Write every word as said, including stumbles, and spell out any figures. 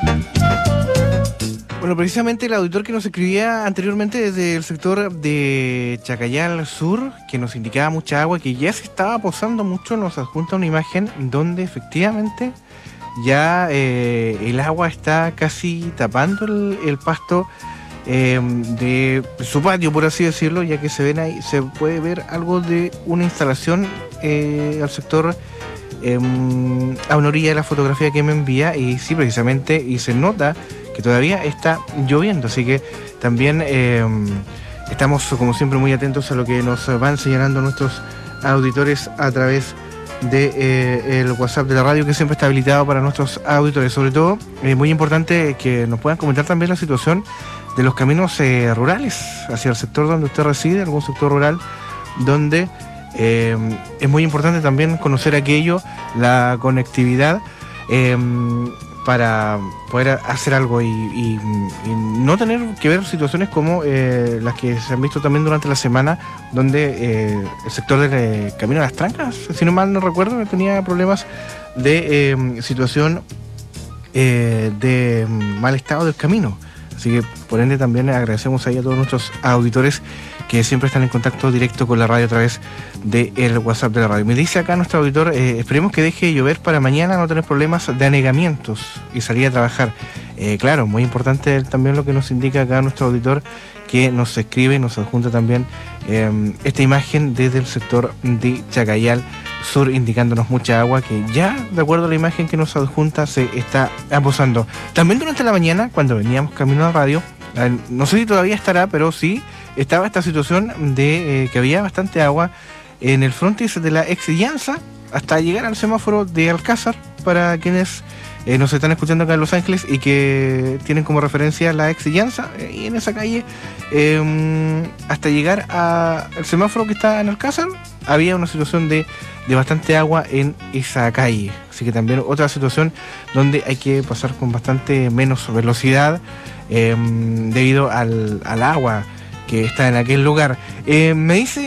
Bueno, precisamente el auditor que nos escribía anteriormente desde el sector de Chacayal Sur, que nos indicaba mucha agua, que ya se estaba posando mucho, nos adjunta una imagen donde efectivamente ya eh, el agua está casi tapando el, el pasto eh, de su patio, por así decirlo, ya que se ven ahí, se puede ver algo de una instalación eh, al sector eh, a una orilla de la fotografía que me envía, y sí, precisamente, y se nota que todavía está lloviendo, así que también eh, estamos como siempre muy atentos a lo que nos van señalando nuestros auditores a través de eh, el WhatsApp de la radio, que siempre está habilitado para nuestros auditores. Sobre todo, es eh, muy importante que nos puedan comentar también la situación de los caminos eh, rurales hacia el sector donde usted reside, algún sector rural donde eh, es muy importante también conocer aquello, la conectividad, eh, para poder hacer algo y, y, y no tener que ver situaciones como eh, las que se han visto también durante la semana, donde eh, el sector del eh, Camino a las Trancas, si no mal no recuerdo, tenía problemas de eh, situación eh, de mal estado del camino. Así que por ende también agradecemos ahí a todos nuestros auditores que siempre están en contacto directo con la radio a través del WhatsApp de la radio. Me dice acá nuestro auditor, eh, esperemos que deje de llover para mañana no tener problemas de anegamientos y salir a trabajar. Eh, claro, muy importante también lo que nos indica acá nuestro auditor, que nos escribe y nos adjunta también eh, esta imagen desde el sector de Chacayal Sur, indicándonos mucha agua que ya, de acuerdo a la imagen que nos adjunta, se está posando. También durante la mañana, cuando veníamos camino a la radio, eh, no sé si todavía estará, pero sí estaba esta situación de eh, que había bastante agua en el frontis de la ex Llanza hasta llegar al semáforo de Alcázar, para quienes eh, nos están escuchando acá en Los Ángeles y que tienen como referencia la ex Llanza, eh, y en esa calle eh, hasta llegar al semáforo que está en Alcázar había una situación de, de bastante agua en esa calle, así que también otra situación donde hay que pasar con bastante menos velocidad eh, debido al, al agua que está en aquel lugar. Eh, me dice